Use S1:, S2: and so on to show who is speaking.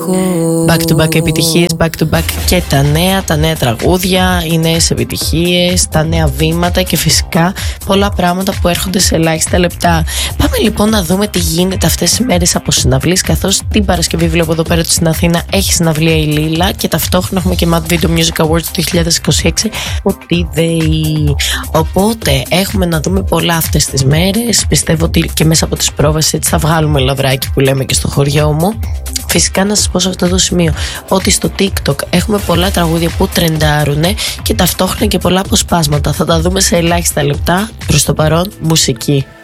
S1: Back to back επιτυχίες, back to back και τα νέα τραγούδια, οι νέες επιτυχίες, τα νέα βήματα και φυσικά πολλά πράγματα που έρχονται σε ελάχιστα λεπτά. Πάμε λοιπόν να δούμε τι γίνεται αυτές τις μέρες από συναυλίες, καθώς την Παρασκευή βλέπω εδώ πέρα στην Αθήνα έχει συναυλία η Λίλα και ταυτόχρονα έχουμε και Mad Video Music Awards του 2026 ότι οπότε έχουμε να δούμε πολλά αυτές τις μέρες. Πιστεύω ότι και μέσα από τις πρόβες έτσι θα βγάλουμε λαβράκι που λέμε και στο χωριό μου. Φυσικά να σας πω σε αυτό το σημείο ότι στο TikTok έχουμε πολλά τραγούδια που τρεντάρουν και ταυτόχρονα και πολλά αποσπάσματα. Θα τα δούμε σε ελάχιστα λεπτά. Προς το παρόν μουσική.